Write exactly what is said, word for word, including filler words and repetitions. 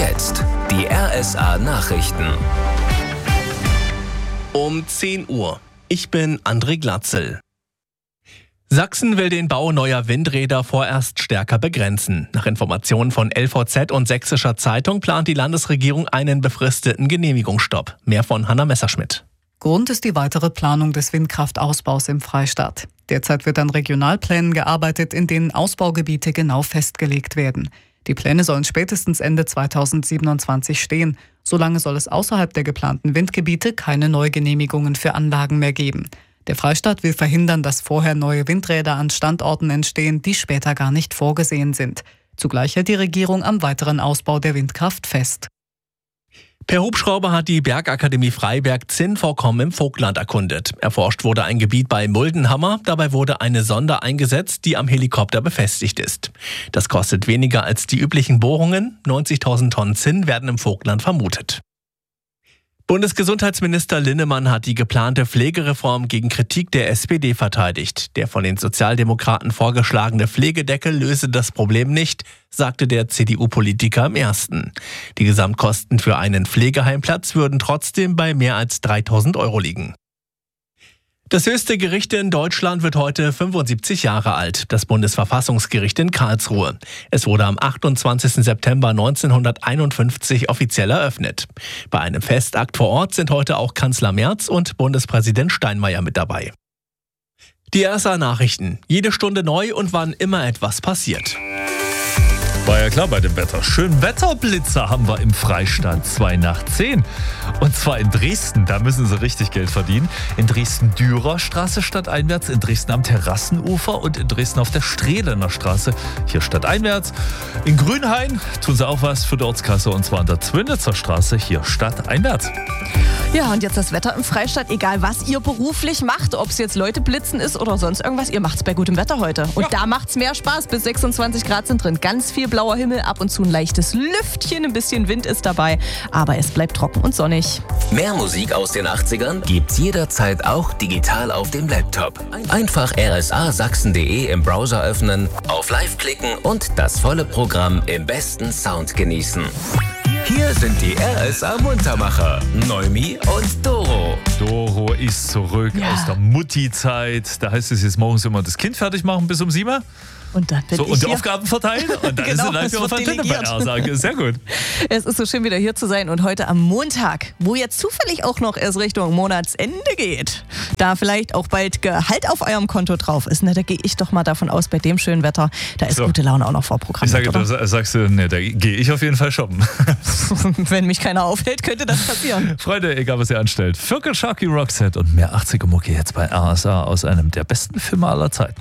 jetzt die R S A-Nachrichten. Um zehn Uhr. Ich bin André Glatzel. Sachsen will den Bau neuer Windräder vorerst stärker begrenzen. Nach Informationen von L V Z und Sächsischer Zeitung plant die Landesregierung einen befristeten Genehmigungsstopp. Mehr von Hanna Messerschmidt. Grund ist die weitere Planung des Windkraftausbaus im Freistaat. Derzeit wird an Regionalplänen gearbeitet, in denen Ausbaugebiete genau festgelegt werden. Die Pläne sollen spätestens Ende zweitausendsiebenundzwanzig stehen. Solange soll es außerhalb der geplanten Windgebiete keine Neugenehmigungen für Anlagen mehr geben. Der Freistaat will verhindern, dass vorher neue Windräder an Standorten entstehen, die später gar nicht vorgesehen sind. Zugleich hält die Regierung am weiteren Ausbau der Windkraft fest. Per Hubschrauber hat die Bergakademie Freiberg Zinnvorkommen im Vogtland erkundet. Erforscht wurde ein Gebiet bei Muldenhammer. Dabei wurde eine Sonde eingesetzt, die am Helikopter befestigt ist. Das kostet weniger als die üblichen Bohrungen. neunzigtausend Tonnen Zinn werden im Vogtland vermutet. Bundesgesundheitsminister Linnemann hat die geplante Pflegereform gegen Kritik der S P D verteidigt. Der von den Sozialdemokraten vorgeschlagene Pflegedeckel löse das Problem nicht, sagte der C D U-Politiker im Ersten. Die Gesamtkosten für einen Pflegeheimplatz würden trotzdem bei mehr als dreitausend Euro liegen. Das höchste Gericht in Deutschland wird heute fünfundsiebzig Jahre alt, das Bundesverfassungsgericht in Karlsruhe. Es wurde am achtundzwanzigsten September neunzehnhunderteinundfünfzig offiziell eröffnet. Bei einem Festakt vor Ort sind heute auch Kanzler Merz und Bundespräsident Steinmeier mit dabei. Die R S A-Nachrichten. Jede Stunde neu und wann immer etwas passiert. War ja klar bei dem Wetter. Schön Wetterblitzer haben wir im Freistaat zwei nach zehn. Und zwar in Dresden, da müssen sie richtig Geld verdienen. In Dresden-Dürer-Straße stadteinwärts, in Dresden am Terrassenufer und in Dresden auf der Strehlener Straße, hier stadteinwärts. In Grünhain tun sie auch was für die Ortskasse, und zwar an der Zwinitzer Straße, hier stadteinwärts. Ja, und jetzt das Wetter im Freistaat, egal was ihr beruflich macht, ob es jetzt Leute blitzen ist oder sonst irgendwas, ihr macht's bei gutem Wetter heute. Und ja, da macht's mehr Spaß, bis sechsundzwanzig Grad sind drin, ganz viel blauer Himmel, ab und zu ein leichtes Lüftchen, ein bisschen Wind ist dabei, aber es bleibt trocken und sonnig. Mehr Musik aus den achtzigern gibt's jederzeit auch digital auf dem Laptop. Einfach r s a sachsen punkt d e im Browser öffnen, auf Live klicken und das volle Programm im besten Sound genießen. Hier sind die R S A-Muntermacher, Noemi und Doro. Doro ist zurück Ja. aus der Mutti-Zeit. Da heißt es jetzt morgens immer das Kind fertig machen bis um sieben. Und dann bin So, ich und die hier. Aufgaben verteilen und dann Genau, ist sie live es auf wird der Antenne bei delegiert. R S A. Sehr gut. Es ist so schön, wieder hier zu sein und heute am Montag, wo jetzt zufällig auch noch erst Richtung Monatsende geht, da vielleicht auch bald Gehalt auf eurem Konto drauf ist. Ne, da gehe ich doch mal davon aus, bei dem schönen Wetter, da ist So. gute Laune auch noch Ich vorprogrammiert, sage, oder? da sagst du, ne, da gehe ich auf jeden Fall shoppen. Wenn mich keiner aufhält, könnte das passieren. Freunde, egal was ihr anstellt. Vierkel Sharky Rockset und mehr achtziger Mucke jetzt bei R S A aus einem der besten Filme aller Zeiten.